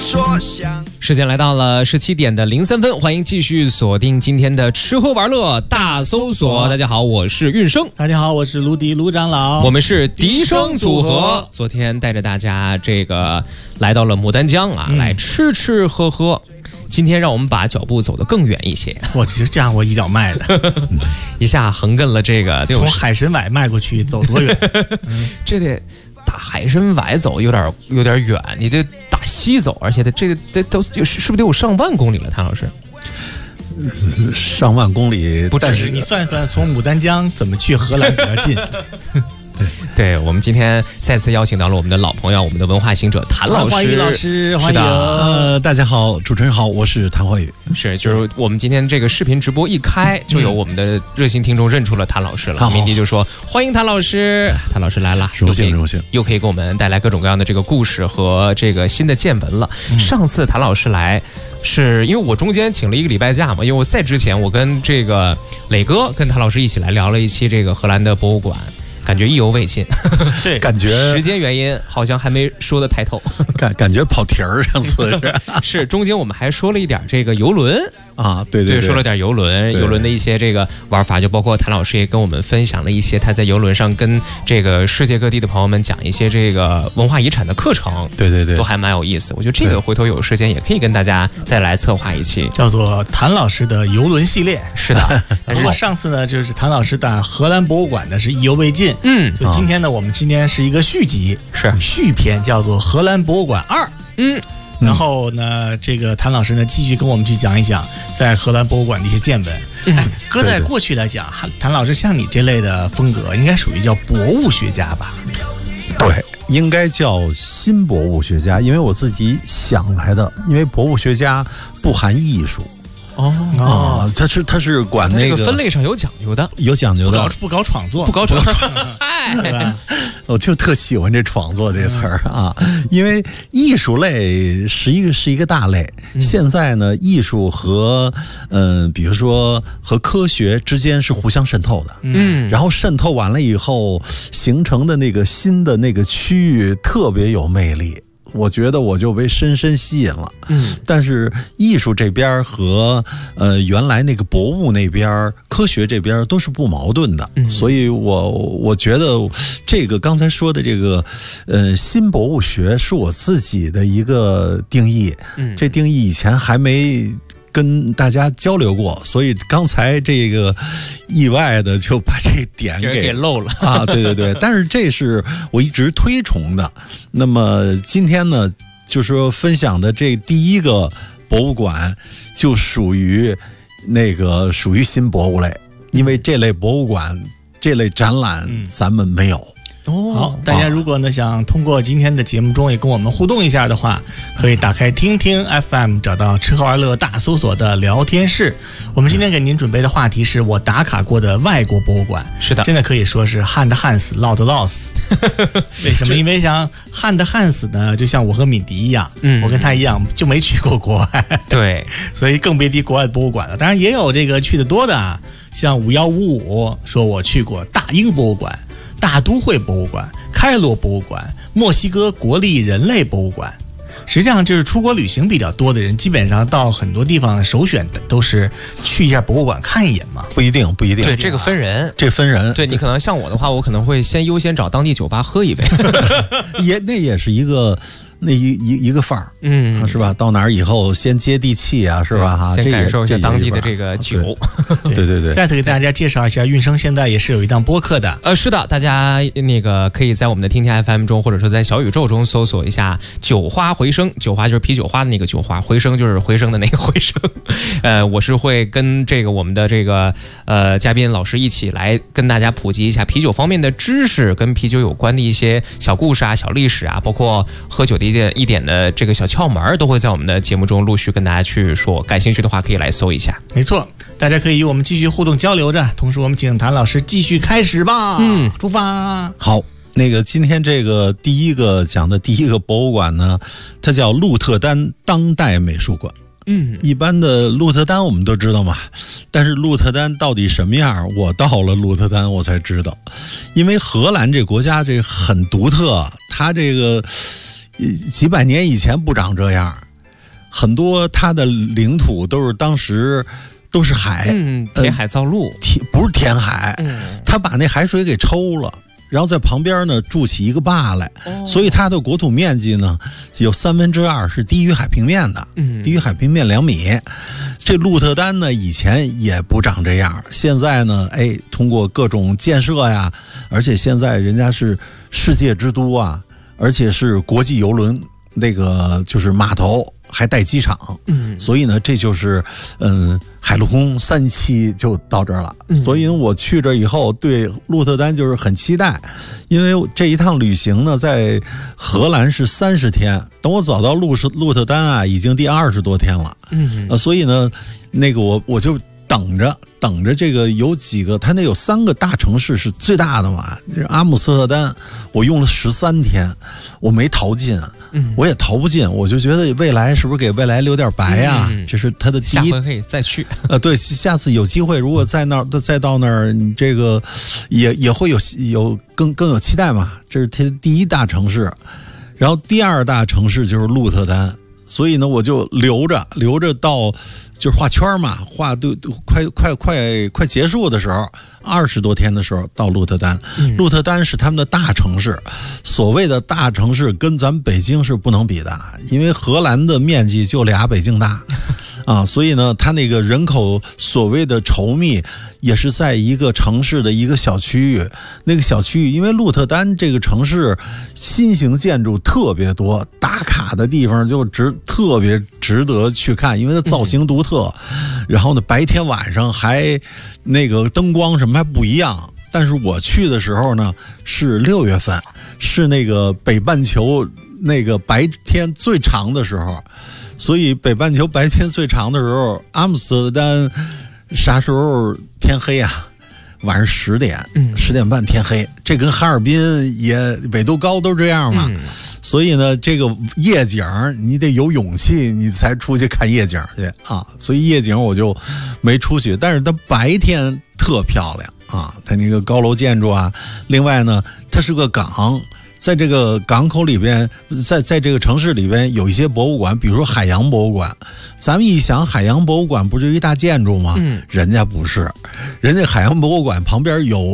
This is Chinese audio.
说想。 时间来到了17点的03分，欢迎继续锁定今天的吃喝玩乐大搜索。大家好，我是运生。 大家好，我是卢迪卢长老。 我们是笛声组合。昨天带着大家来到了牡丹江啊，来吃吃喝喝。今天让我们把脚步走得更远一些。 我这样我一脚迈的， 一下横亘了从海参崴迈过去走多远？ 这得打海参崴走有点远，你得打西走，而且这都是不是得有上万公里了？谭老师， 上万公里， 但是你算一算，从牡丹江怎么去荷兰比较近？ 对，我们今天再次邀请到了我们的老朋友，我们的文化行者谭老师。 欢迎老师，欢迎。 大家好，主持人好，我是谭焕宇。 就是我们今天这个视频直播一开，就有我们的热心听众认出了谭老师了。鸣笛就说欢迎谭老师，谭老师来了， 荣幸， 又可以给我们带来各种各样的这个故事和这个新的见闻了。上次谭老师来，是因为我中间请了1个礼拜假嘛，因为我在之前我跟这个磊哥跟谭老师一起来聊了一期这个荷兰的博物馆。感觉意犹未尽， 对， 感觉时间原因好像还没说得太透， 感觉跑题儿上次是中间我们还说了一点这个游轮啊，对， 说了点游轮的一些这个玩法，就包括谭老师也跟我们分享了一些他在游轮上跟这个世界各地的朋友们讲一些这个文化遗产的课程， 对， 都还蛮有意思。我觉得这个回头有时间也可以跟大家再来策划一期， 叫做谭老师的游轮系列。 是的， 不过上次呢，就是谭老师的荷兰博物馆呢是意犹未尽，就今天呢，我们今天是一个续集，是续篇，叫做荷兰博物馆2。然后呢，这个谭老师呢继续跟我们去讲一讲在荷兰博物馆的一些见闻。搁在过去来讲，谭老师像你这类的风格，应该属于叫博物学家吧？ 对，应该叫新博物学家，因为我自己想来的，因为博物学家不含艺术。他是管那个分类上有讲究的， 不搞创作， 对吧？ 我就特喜欢这创作这词儿啊，因为艺术类是一个大类。现在呢，艺术和比如说和科学之间是互相渗透的，然后渗透完了以后形成的那个新的那个区域特别有魅力。我觉得我就被深深吸引了，但是艺术这边和原来那个博物那边、科学这边都是不矛盾的，所以我觉得这个刚才说的这个新博物学是我自己的一个定义，这定义以前还没跟大家交流过，所以刚才这个意外的就把这点给漏了啊！对，但是这是我一直推崇的。那么今天呢，就说分享的这第一个博物馆就属于新博物类，因为这类博物馆、这类展览咱们没有。 好，大家如果呢想通过今天的节目中也跟我们互动一下的话，可以打开听听 FM， 找到吃喝玩乐大搜索的聊天室。我们今天给您准备的话题是我打卡过的外国博物馆。 是的， 真的可以说是旱的旱死，涝的涝死。为什么？因为像旱的旱死呢，就像我和敏迪一样，我跟他一样就没去过国外， 对， 所以更别提国外博物馆了。当然也有这个去的多的啊，像5155说我去过大英博物馆、大都会博物馆、开罗博物馆、墨西哥国立人类博物馆。实际上就是出国旅行比较多的人，基本上到很多地方首选的都是去一下博物馆看一眼嘛。 不一定。 对，这个分人，对，你可能像我的话，我可能会先优先找当地酒吧喝一杯。 那也是一一个范儿，是吧？到哪儿以后先接地气啊，是吧？哈， 先感受一下当地的这个酒。 对。 再次给大家介绍一下，运生现在也是有一档播客的。 是的，大家可以在我们的听听 FM 中，或者说在小宇宙中搜索一下“酒花回声”，酒花就是啤酒花的那个酒花，回声就是回声的那个回声。我是会跟这个我们的这个嘉宾老师一起来跟大家普及一下啤酒方面的知识，跟啤酒有关的一些小故事啊、小历史啊，包括喝酒的一点的这个小窍门，都会在我们的节目中陆续跟大家去说。感兴趣的话可以来搜一下。 没错，大家可以与我们继续互动交流着，同时我们请谭老师继续开始吧。出发。 好，今天这个讲的第一个博物馆呢，它叫鹿特丹当代美术馆。一般的鹿特丹我们都知道嘛，但是鹿特丹到底什么样，我到了鹿特丹我才知道。因为荷兰这国家这很独特，它这个几百年以前不长这样， 很多它的领土都是当时都是海， 填海造陆， 不是填海，他把那海水给抽了。然后在旁边呢筑起一个坝来，所以它的国土面积呢有2/3是低于海平面的，低于海平面2米。这鹿特丹呢以前也不长这样，现在呢，通过各种建设呀，而且现在人家是世界之都啊，而且是国际邮轮那个就是码头。还带机场，所以呢，这就是海陆空3期就到这儿了。所以我去这以后，对鹿特丹就是很期待，因为这一趟旅行呢，在荷兰是30天，等我走到鹿特丹啊，已经第20多天了。所以呢，那个我就等着这个有几个，它那有3个大城市是最大的嘛，阿姆斯特丹，我用了13天，我没逃进。我也逃不进，我就觉得未来是不是给未来留点白啊？这是他的第一， 下回可以再去。 对，下次有机会，如果再到那儿，你这个也会有更有期待嘛。这是他的第一大城市，然后第2大城市就是鹿特丹，所以呢，我就留着到就是画圈嘛，画都快结束的时候，20多天的时候到鹿特丹。鹿特丹是他们的大城市，所谓的大城市跟咱们北京是不能比的，因为荷兰的面积就俩北京大啊，所以呢，它那个人口所谓的稠密也是在一个城市的一个小区域，那个小区域，因为鹿特丹这个城市新型建筑特别多，打卡的地方就特别值得去看，因为它造型独特。然后呢，白天晚上还那个灯光什么还不一样。但是我去的时候呢是6月份，是那个北半球那个白天最长的时候，所以北半球白天最长的时候，阿姆斯特丹啥时候天黑啊？晚上10点，10点半天黑。这跟哈尔滨也纬度高都这样嘛。所以呢，这个夜景你得有勇气，你才出去看夜景去啊。所以夜景我就没出去，但是它白天特漂亮啊，它那个高楼建筑啊。另外呢，它是个港，在这个港口里边，在这个城市里边有一些博物馆，比如说海洋博物馆。咱们一想，海洋博物馆不就一大建筑吗？人家不是，人家海洋博物馆旁边有